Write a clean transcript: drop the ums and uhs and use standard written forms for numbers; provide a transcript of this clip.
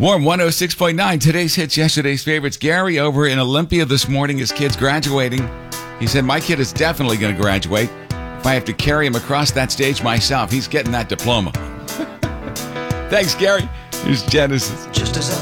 Warm 106.9. Today's hits, yesterday's favorites. Gary over in Olympia this morning. His kid's graduating. He said, my kid is definitely going to graduate. If I have to carry him across that stage myself, he's getting that diploma. Thanks, Gary. Here's Genesis. Just as I